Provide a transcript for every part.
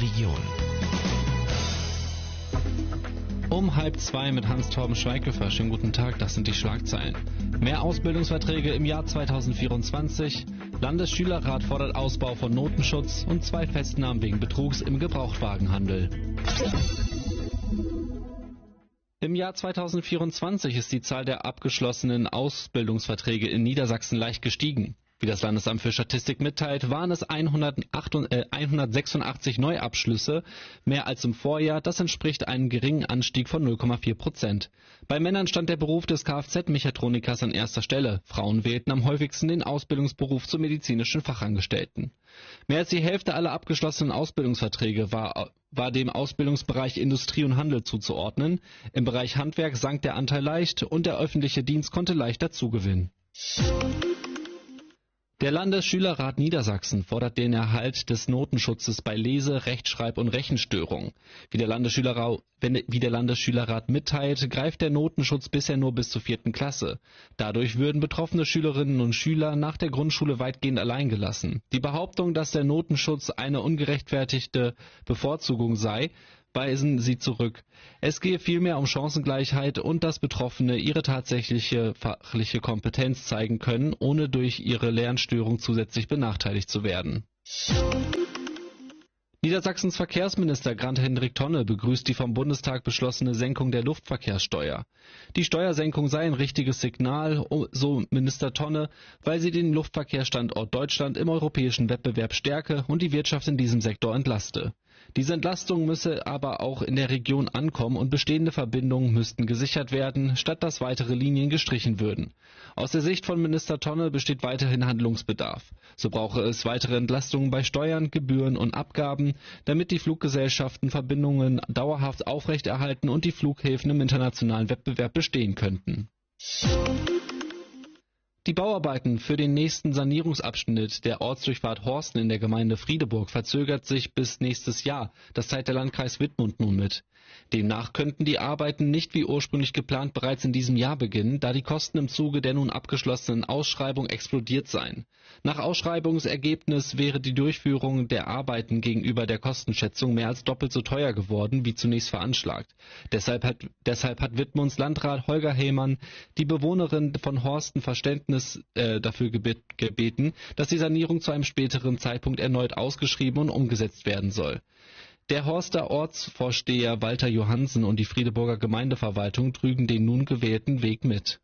Region. Um 1:30 mit Hans-Torben Schweighöfer. Schönen guten Tag, das sind die Schlagzeilen. Mehr Ausbildungsverträge im Jahr 2024. Landesschülerrat fordert Ausbau von Notenschutz und 2 Festnahmen wegen Betrugs im Gebrauchtwagenhandel. Im Jahr 2024 ist die Zahl der abgeschlossenen Ausbildungsverträge in Niedersachsen leicht gestiegen. Wie das Landesamt für Statistik mitteilt, waren es 186 Neuabschlüsse, mehr als im Vorjahr. Das entspricht einem geringen Anstieg von 0,4%. Bei Männern stand der Beruf des Kfz-Mechatronikers an erster Stelle. Frauen wählten am häufigsten den Ausbildungsberuf zum medizinischen Fachangestellten. Mehr als die Hälfte aller abgeschlossenen Ausbildungsverträge war dem Ausbildungsbereich Industrie und Handel zuzuordnen. Im Bereich Handwerk sank der Anteil leicht und der öffentliche Dienst konnte leicht dazugewinnen. Der Landesschülerrat Niedersachsen fordert den Erhalt des Notenschutzes bei Lese-, Rechtschreib- und Rechenstörungen. Wie der Landesschülerrat mitteilt, greift der Notenschutz bisher nur bis zur 4. Klasse. Dadurch würden betroffene Schülerinnen und Schüler nach der Grundschule weitgehend allein gelassen. Die Behauptung, dass der Notenschutz eine ungerechtfertigte Bevorzugung sei, weisen sie zurück. Es gehe vielmehr um Chancengleichheit und dass Betroffene ihre tatsächliche fachliche Kompetenz zeigen können, ohne durch ihre Lernstörung zusätzlich benachteiligt zu werden. Niedersachsens Verkehrsminister Grant-Hendrik Tonne begrüßt die vom Bundestag beschlossene Senkung der Luftverkehrssteuer. Die Steuersenkung sei ein richtiges Signal, so Minister Tonne, weil sie den Luftverkehrsstandort Deutschland im europäischen Wettbewerb stärke und die Wirtschaft in diesem Sektor entlaste. Diese Entlastung müsse aber auch in der Region ankommen und bestehende Verbindungen müssten gesichert werden, statt dass weitere Linien gestrichen würden. Aus der Sicht von Minister Tonne besteht weiterhin Handlungsbedarf. So brauche es weitere Entlastungen bei Steuern, Gebühren und Abgaben, damit die Fluggesellschaften Verbindungen dauerhaft aufrechterhalten und die Flughäfen im internationalen Wettbewerb bestehen könnten. Die Bauarbeiten für den nächsten Sanierungsabschnitt der Ortsdurchfahrt Horsten in der Gemeinde Friedeburg verzögert sich bis nächstes Jahr. Das teilt der Landkreis Wittmund nun mit. Demnach könnten die Arbeiten nicht wie ursprünglich geplant bereits in diesem Jahr beginnen, da die Kosten im Zuge der nun abgeschlossenen Ausschreibung explodiert seien. Nach Ausschreibungsergebnis wäre die Durchführung der Arbeiten gegenüber der Kostenschätzung mehr als doppelt so teuer geworden, wie zunächst veranschlagt. Deshalb hat Wittmunds Landrat Holger Heymann die Bewohnerin von Horsten Verständnis dafür gebeten, dass die Sanierung zu einem späteren Zeitpunkt erneut ausgeschrieben und umgesetzt werden soll. Der Horster Ortsvorsteher Walter Johansen und die Friedeburger Gemeindeverwaltung trügen den nun gewählten Weg mit.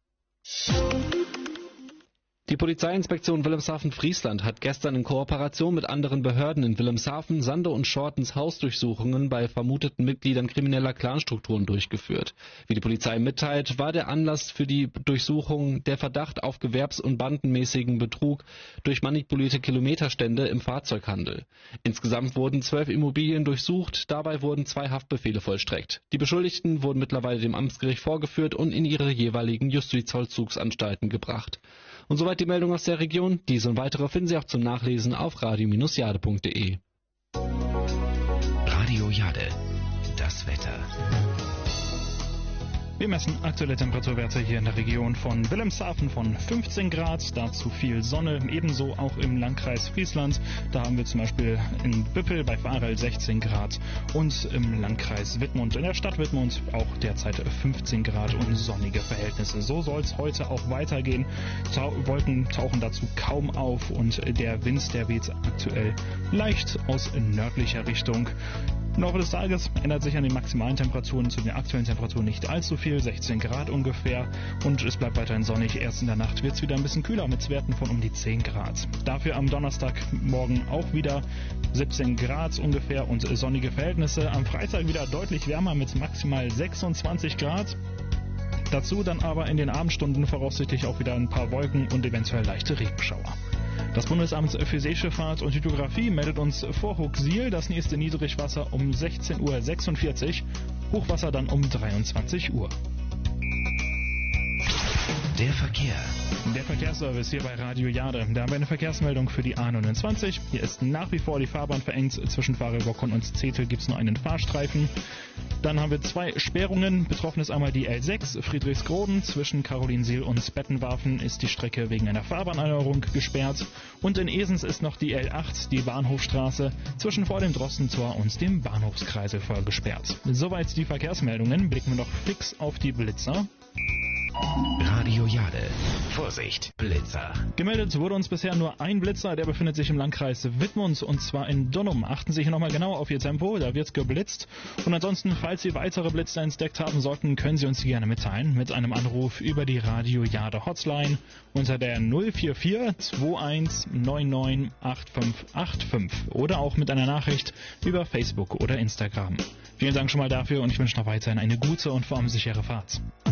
Die Polizeiinspektion Wilhelmshaven-Friesland hat gestern in Kooperation mit anderen Behörden in Wilhelmshaven, Sande und Schortens Hausdurchsuchungen bei vermuteten Mitgliedern krimineller Clanstrukturen durchgeführt. Wie die Polizei mitteilt, war der Anlass für die Durchsuchung der Verdacht auf gewerbs- und bandenmäßigen Betrug durch manipulierte Kilometerstände im Fahrzeughandel. Insgesamt wurden 12 Immobilien durchsucht, dabei wurden 2 Haftbefehle vollstreckt. Die Beschuldigten wurden mittlerweile dem Amtsgericht vorgeführt und in ihre jeweiligen Justizvollzugsanstalten gebracht. Und soweit die Meldung aus der Region. Diese und weitere finden Sie auch zum Nachlesen auf radio-jade.de. Radio Jade, das Wetter. Wir messen aktuelle Temperaturwerte hier in der Region von Wilhelmshaven von 15 Grad, dazu viel Sonne, ebenso auch im Landkreis Friesland. Da haben wir zum Beispiel in Büppel bei Varel 16 Grad und im Landkreis Wittmund, in der Stadt Wittmund auch derzeit 15 Grad und sonnige Verhältnisse. So soll es heute auch weitergehen. Wolken tauchen dazu kaum auf und der Wind, der weht aktuell leicht aus nördlicher Richtung. Im Laufe des Tages ändert sich an den maximalen Temperaturen zu den aktuellen Temperaturen nicht allzu viel, 16 Grad ungefähr, und es bleibt weiterhin sonnig. Erst in der Nacht wird es wieder ein bisschen kühler mit Werten von um die 10 Grad. Dafür am Donnerstagmorgen auch wieder 17 Grad ungefähr und sonnige Verhältnisse. Am Freitag wieder deutlich wärmer mit maximal 26 Grad. Dazu dann aber in den Abendstunden voraussichtlich auch wieder ein paar Wolken und eventuell leichte Regenschauer. Das Bundesamt für Seeschifffahrt und Hydrographie meldet uns vor Huxil das nächste Niedrigwasser um 16:46 Uhr, Hochwasser dann um 23 Uhr. Der Verkehr. Der Verkehrsservice hier bei Radio Jade. Da haben wir eine Verkehrsmeldung für die A29. Hier ist nach wie vor die Fahrbahn verengt. Zwischen Varelbocken und Zetel gibt es nur einen Fahrstreifen. Dann haben wir 2 Sperrungen. Betroffen ist einmal die L6 Friedrichsgroden. Zwischen Karolinsiel und Bettenwarfen ist die Strecke wegen einer Fahrbahnerneuerung gesperrt. Und in Esens ist noch die L8, die Bahnhofstraße, zwischen vor dem Drossentor und dem Bahnhofskreisel voll gesperrt. Soweit die Verkehrsmeldungen. Blicken wir noch fix auf die Blitzer. Radio Jade. Vorsicht, Blitzer. Gemeldet wurde uns bisher nur ein Blitzer, der befindet sich im Landkreis Wittmund und zwar in Donnum. Achten Sie hier nochmal genau auf Ihr Tempo, da wird geblitzt. Und ansonsten, falls Sie weitere Blitzer entdeckt haben sollten, können Sie uns die gerne mitteilen mit einem Anruf über die Radio Jade Hotline unter der 044 21 99 8585 oder auch mit einer Nachricht über Facebook oder Instagram. Vielen Dank schon mal dafür und ich wünsche noch weiterhin eine gute und vor allem sichere Fahrt.